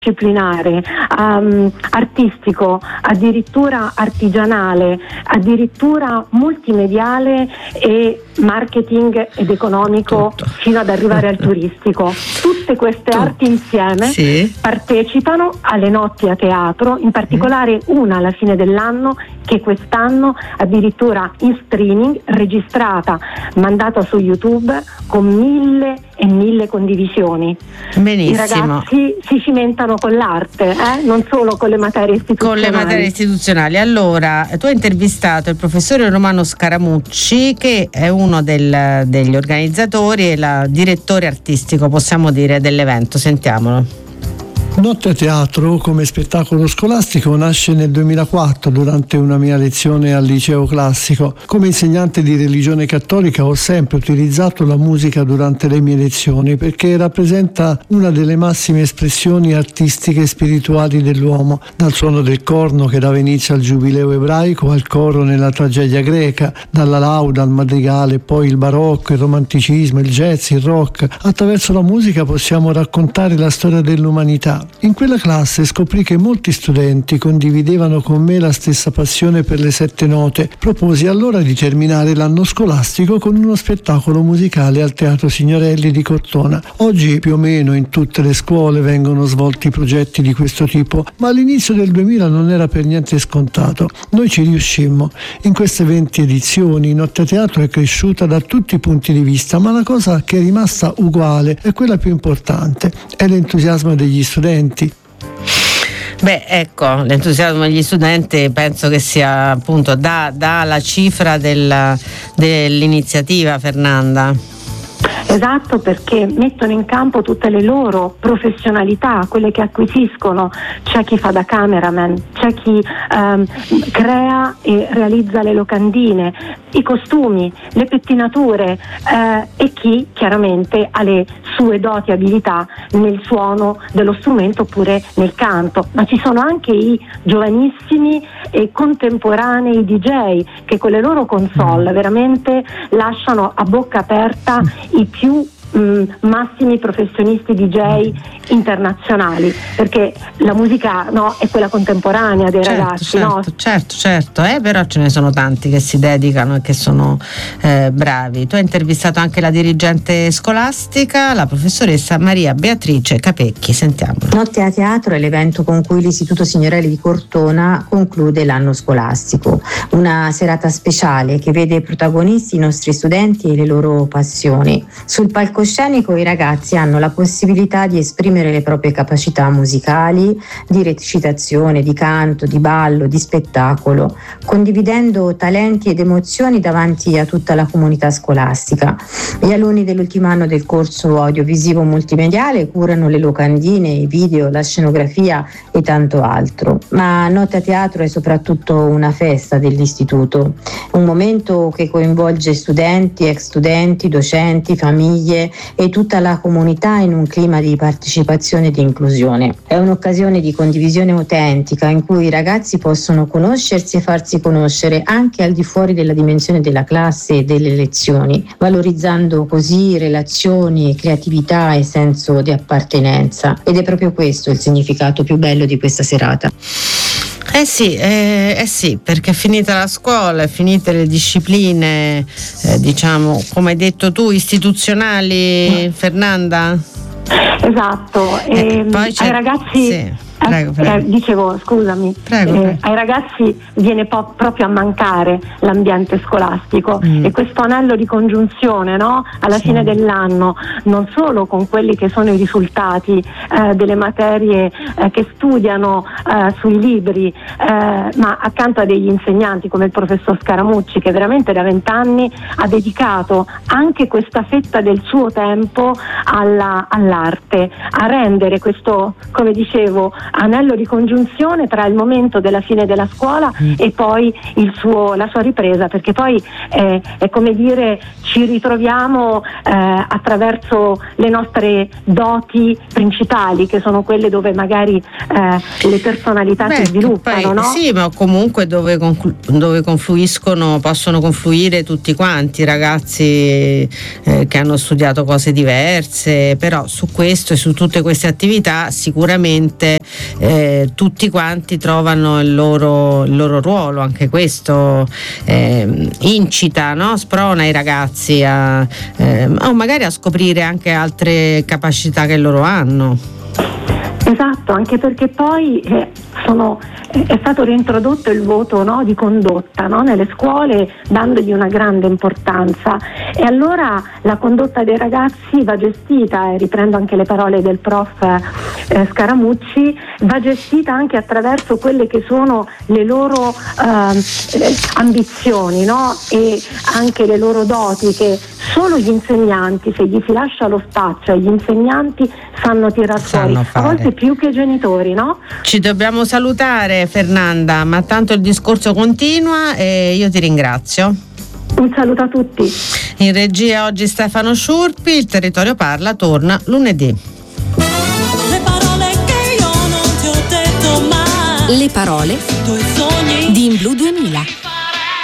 disciplinare, artistico, addirittura artigianale, addirittura multimediale e marketing ed economico, tutto, fino ad arrivare al turistico. Tutte queste arti insieme partecipano alle notti a teatro, in particolare una alla fine dell'anno, che quest'anno addirittura in streaming, registrata, mandata su YouTube con 1000 condivisioni. Benissimo. I ragazzi si cimentano con l'arte, non solo con le materie istituzionali. Con le materie istituzionali. Allora, tu hai intervistato il professore Romano Scaramucci, che è uno degli organizzatori e la direttore artistico, possiamo dire, dell'evento. Sentiamolo. Notte a teatro come spettacolo scolastico nasce nel 2004 durante una mia lezione al liceo classico. Come insegnante di religione cattolica ho sempre utilizzato la musica durante le mie lezioni perché rappresenta una delle massime espressioni artistiche e spirituali dell'uomo, dal suono del corno che dava inizio al giubileo ebraico al coro nella tragedia greca, dalla lauda al madrigale, poi il barocco, il romanticismo, il jazz, il rock. Attraverso la musica possiamo raccontare la storia dell'umanità. In quella classe scoprì che molti studenti condividevano con me la stessa passione per le 7 note. Proposi allora di terminare l'anno scolastico con uno spettacolo musicale al Teatro Signorelli di Cortona. Oggi più o meno in tutte le scuole vengono svolti progetti di questo tipo, ma all'inizio del 2000 non era per niente scontato. Noi ci riuscimmo. In queste 20 edizioni Notte a Teatro è cresciuta da tutti i punti di vista, ma la cosa che è rimasta uguale è quella più importante, è l'entusiasmo degli studenti. Beh, ecco, l'entusiasmo degli studenti penso che sia appunto la cifra dell'iniziativa, Fernanda. Esatto, perché mettono in campo tutte le loro professionalità, quelle che acquisiscono. C'è chi fa da cameraman, c'è chi crea e realizza le locandine, i costumi, le pettinature, e chi chiaramente ha le sue doti abilità nel suono dello strumento oppure nel canto. Ma ci sono anche i giovanissimi e contemporanei DJ che con le loro console veramente lasciano a bocca aperta i più massimi professionisti DJ internazionali, perché la musica è quella contemporanea dei ragazzi. Certo, però ce ne sono tanti che si dedicano e che sono bravi. Tu hai intervistato anche la dirigente scolastica, la professoressa Maria Beatrice Capecchi. Sentiamolo. Notte a teatro è l'evento con cui l'Istituto Signorelli di Cortona conclude l'anno scolastico, una serata speciale che vede protagonisti i nostri studenti e le loro passioni. Sul palcoscenico i ragazzi hanno la possibilità di esprimere le proprie capacità musicali, di recitazione, di canto, di ballo, di spettacolo, condividendo talenti ed emozioni davanti a tutta la comunità scolastica. Gli alunni dell'ultimo anno del corso audiovisivo multimediale curano le locandine, i video, la scenografia e tanto altro. Ma Notte a Teatro è soprattutto una festa dell'istituto, un momento che coinvolge studenti, ex studenti, docenti, famiglie e tutta la comunità in un clima di partecipazione e di inclusione. È un'occasione di condivisione autentica in cui i ragazzi possono conoscersi e farsi conoscere anche al di fuori della dimensione della classe e delle lezioni, valorizzando così relazioni, creatività e senso di appartenenza. Ed è proprio questo il significato più bello di questa serata. Sì, perché è finita la scuola, è finite le discipline, diciamo, come hai detto tu, istituzionali, Fernanda? Esatto, poi ai ragazzi... Sì. Prego. Dicevo, scusami, Prego. ai ragazzi viene proprio a mancare l'ambiente scolastico e questo anello di congiunzione, alla fine dell'anno, non solo con quelli che sono i risultati delle materie che studiano sui libri, ma accanto a degli insegnanti come il professor Scaramucci, che veramente da 20 anni ha dedicato anche questa fetta del suo tempo all'arte, a rendere questo, come dicevo, anello di congiunzione tra il momento della fine della scuola e poi la sua ripresa, perché poi è come dire, ci ritroviamo attraverso le nostre doti principali, che sono quelle dove magari le personalità si sviluppano, poi, no? Sì, ma comunque dove possono confluire tutti quanti, ragazzi che hanno studiato cose diverse, però su questo e su tutte queste attività sicuramente tutti quanti trovano il loro ruolo. Anche questo incita, no? Sprona i ragazzi a magari a scoprire anche altre capacità che loro hanno. Esatto, anche perché poi è stato reintrodotto il voto, no, di condotta, no, nelle scuole, dandogli una grande importanza, e allora la condotta dei ragazzi va gestita, e riprendo anche le parole del prof Scaramucci, va gestita anche attraverso quelle che sono le loro ambizioni, no, e anche le loro doti, che solo gli insegnanti, se gli si lascia lo spazio, gli insegnanti sanno tirar fuori, a volte più che i genitori, no? Ci dobbiamo salutare, Fernanda, ma tanto il discorso continua e io ti ringrazio. Un saluto a tutti. In regia oggi Stefano Sciurpi. Il Territorio Parla torna lunedì. Le parole che io non ti ho detto mai. Le parole di In Blu 2000.